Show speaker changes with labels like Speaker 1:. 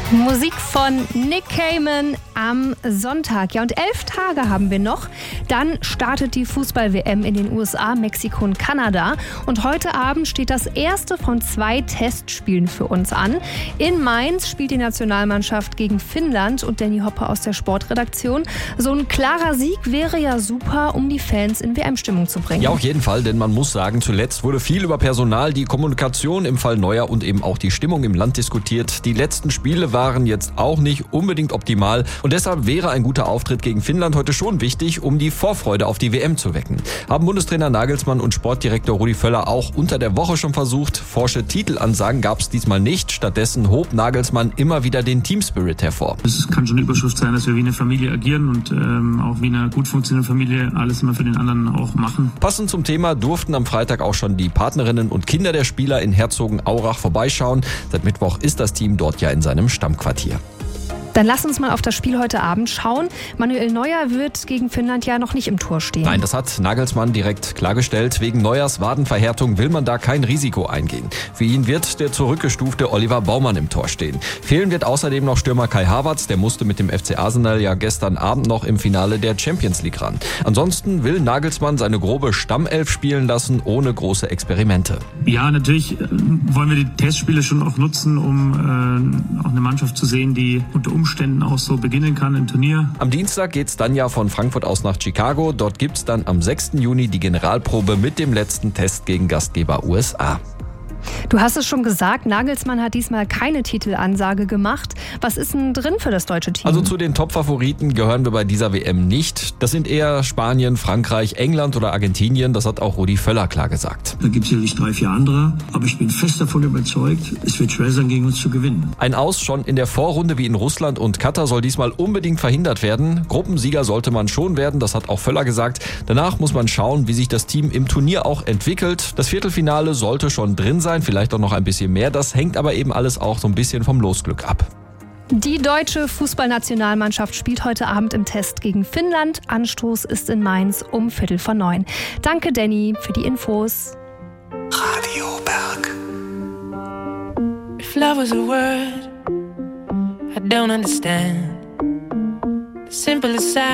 Speaker 1: Musik von Nick Cayman am Sonntag. Ja, und 11 Tage haben wir noch. Dann startet die Fußball-WM in den USA, Mexiko und Kanada. Und heute Abend steht das erste von 2 Testspielen für uns an. In Mainz spielt die Nationalmannschaft gegen Finnland und Danny Hopper aus der Sportredaktion. So ein klarer Sieg wäre ja super, um die Fans in WM-Stimmung zu bringen.
Speaker 2: Ja, auf jeden Fall, denn man muss sagen, zuletzt wurde viel über Personal, die Kommunikation im Fall Neuer und eben auch die Stimmung im Land diskutiert. Die letzten Spiele waren jetzt auch nicht unbedingt optimal und deshalb wäre ein guter Auftritt gegen Finnland heute schon wichtig, um die Vorfreude auf die WM zu wecken. Haben Bundestrainer Nagelsmann und Sportdirektor Rudi Völler auch unter der Woche schon versucht. Forsche Titelansagen gab es diesmal nicht. Stattdessen hob Nagelsmann immer wieder den Teamspirit hervor.
Speaker 3: Es kann schon eine Überschrift sein, dass wir wie eine Familie agieren und auch wie eine gut funktionierende Familie alles immer für den anderen auch machen.
Speaker 2: Passend zum Thema durften am Freitag auch schon die Partnerinnen und Kinder der Spieler in Herzogenaurach vorbeischauen. Seit Mittwoch ist das Team dort ja in seinem Stammquartier.
Speaker 1: Dann lass uns mal auf das Spiel heute Abend schauen. Manuel Neuer wird gegen Finnland ja noch nicht im Tor stehen.
Speaker 2: Nein, das hat Nagelsmann direkt klargestellt. Wegen Neuers Wadenverhärtung will man da kein Risiko eingehen. Für ihn wird der zurückgestufte Oliver Baumann im Tor stehen. Fehlen wird außerdem noch Stürmer Kai Havertz. Der musste mit dem FC Arsenal ja gestern Abend noch im Finale der Champions League ran. Ansonsten will Nagelsmann seine grobe Stammelf spielen lassen, ohne große Experimente.
Speaker 3: Ja, natürlich wollen wir die Testspiele schon auch nutzen, um auch eine Mannschaft zu sehen, die unter Umständen auch so beginnen kann im Turnier.
Speaker 2: Am Dienstag geht's dann ja von Frankfurt aus nach Chicago. Dort gibt's dann am 6. Juni die Generalprobe mit dem letzten Test gegen Gastgeber USA.
Speaker 1: Du hast es schon gesagt, Nagelsmann hat diesmal keine Titelansage gemacht. Was ist denn drin für das deutsche Team?
Speaker 2: Also zu den Top-Favoriten gehören wir bei dieser WM nicht. Das sind eher Spanien, Frankreich, England oder Argentinien. Das hat auch Rudi Völler klar gesagt.
Speaker 4: Da gibt es sicherlich 3, 4 andere. Aber ich bin fest davon überzeugt, es wird schwer sein, gegen uns zu gewinnen.
Speaker 2: Ein Aus schon in der Vorrunde wie in Russland und Katar soll diesmal unbedingt verhindert werden. Gruppensieger sollte man schon werden, das hat auch Völler gesagt. Danach muss man schauen, wie sich das Team im Turnier auch entwickelt. Das Viertelfinale sollte schon drin sein, vielleicht auch noch ein bisschen mehr. Das hängt aber eben alles auch so ein bisschen vom Losglück ab.
Speaker 1: Die deutsche Fußballnationalmannschaft spielt heute Abend im Test gegen Finnland. Anstoß ist in Mainz um 8:45. Danke, Danny, für die Infos.
Speaker 5: Radio Berg.
Speaker 6: If love was a word I don't understand, the simplest